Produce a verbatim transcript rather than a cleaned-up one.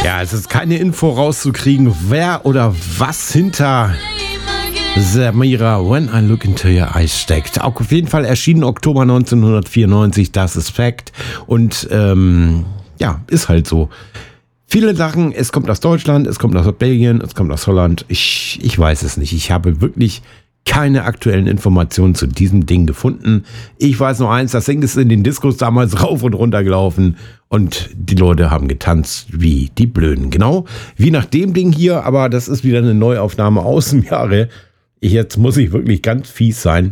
Ja, es ist keine Info rauszukriegen, wer oder was hinter Samira When I Look Into Your Eyes steckt. Auch auf jeden Fall erschienen Oktober neunzehnhundertvierundneunzig, das ist Fact. Und ähm, ja, ist halt so. Viele Sachen, es kommt aus Deutschland, es kommt aus Belgien, es kommt aus Holland. Ich, ich weiß es nicht. Ich habe wirklich keine aktuellen Informationen zu diesem Ding gefunden. Ich weiß nur eins, das Ding ist in den Diskos damals rauf und runter gelaufen und die Leute haben getanzt wie die Blöden. Genau wie nach dem Ding hier, aber das ist wieder eine Neuaufnahme aus dem Jahre. Jetzt muss ich wirklich ganz fies sein.